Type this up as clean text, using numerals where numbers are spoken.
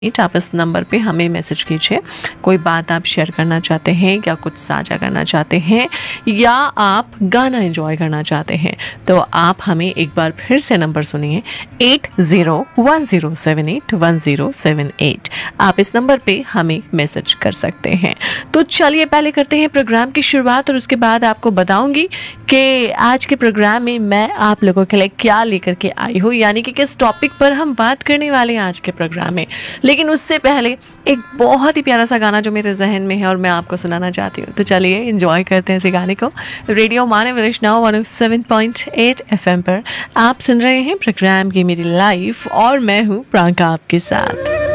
आप इस नंबर पे हमें मैसेज कीजिए। कोई बात आप शेयर करना चाहते हैं या कुछ साझा करना चाहते हैं या आप गाना एंजॉय करना चाहते हैं तो आप हमें एक बार फिर से नंबर सुनिए 8010781078। आप इस नंबर पे हमें मैसेज कर सकते हैं। तो चलिए पहले करते हैं प्रोग्राम की शुरुआत और उसके बाद आपको बताऊंगी कि आज के प्रोग्राम में मैं आप लोगों के लिए क्या लेकर के आई हूँ, यानी कि किस टॉपिक पर हम बात करने वाले हैं आज के प्रोग्राम में। लेकिन उससे पहले एक बहुत ही प्यारा सा गाना जो मेरे जहन में है और मैं आपको सुनाना चाहती हूँ, तो चलिए एंजॉय करते हैं इसी गाने को। रेडियो मानव वैष्णव 107.8 FM पर आप सुन रहे हैं प्रोग्राम की मेरी लाइफ और मैं हूँ प्रांका आपके साथ।